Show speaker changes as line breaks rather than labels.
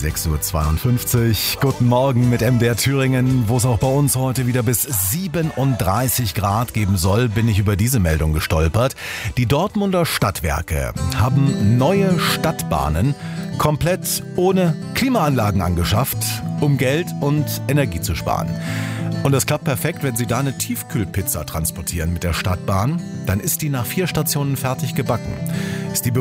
6:52 Uhr. Guten Morgen mit MDR Thüringen, wo es auch bei uns heute wieder bis 37 Grad geben soll, bin ich über diese Meldung gestolpert. Die Dortmunder Stadtwerke haben neue Stadtbahnen komplett ohne Klimaanlagen angeschafft, um Geld und Energie zu sparen. Und das klappt perfekt, wenn Sie da eine Tiefkühlpizza transportieren mit der Stadtbahn, dann ist die nach 4 Stationen fertig gebacken. Ist die